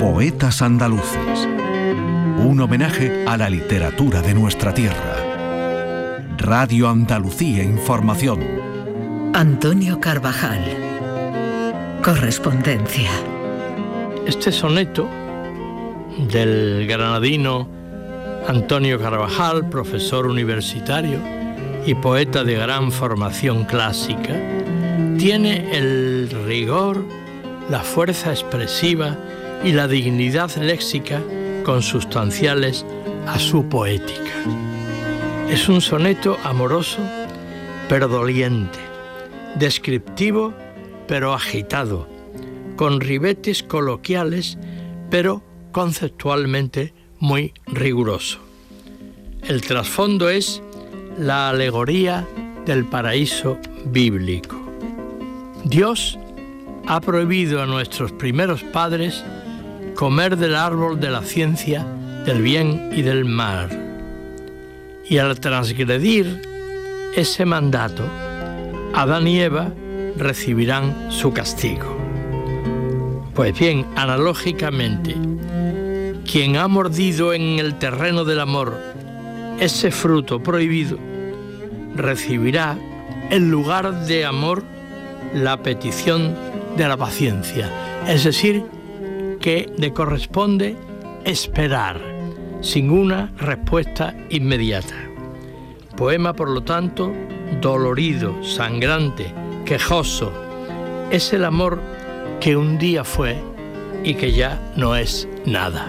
Poetas andaluces. Un homenaje a la literatura de nuestra tierra. Radio Andalucía Información. Antonio Carvajal. Correspondencia. Este soneto del granadino Antonio Carvajal, profesor universitario y poeta de gran formación clásica, tiene el rigor, la fuerza expresiva y la dignidad léxica consustanciales a su poética. Es un soneto amoroso pero doliente, descriptivo pero agitado, con ribetes coloquiales pero conceptualmente muy riguroso. El trasfondo es la alegoría del paraíso bíblico. Dios ha prohibido a nuestros primeros padres comer del árbol de la ciencia, del bien y del mal. Y al transgredir ese mandato, Adán y Eva recibirán su castigo. Pues bien, analógicamente, quien ha mordido en el terreno del amor ese fruto prohibido, recibirá en lugar de amor la petición de la paciencia, es decir, que le corresponde esperar, sin una respuesta inmediata. Poema, por lo tanto, dolorido, sangrante, quejoso. Es el amor que un día fue y que ya no es nada.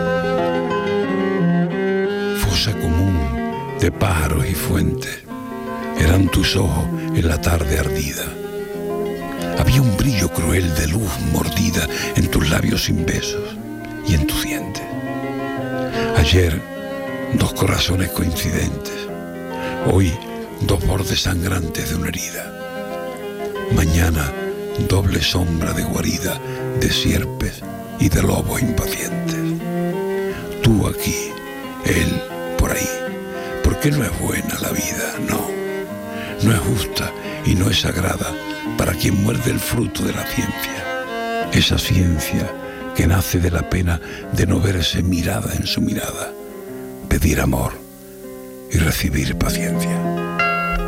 Fosa común de pájaros y fuentes, eran tus ojos en la tarde ardida. Había un brillo cruel de luz mordida en tus labios sin besos y en tus dientes. Ayer, dos corazones coincidentes. Hoy, dos bordes sangrantes de una herida. Mañana, doble sombra de guarida de sierpes y de lobos impacientes. Tú aquí, él por ahí. ¿Por qué no es buena la vida? No es justa y no es sagrada para quien muerde el fruto de la ciencia. Esa ciencia que nace de la pena de no verse mirada en su mirada, pedir amor y recibir paciencia.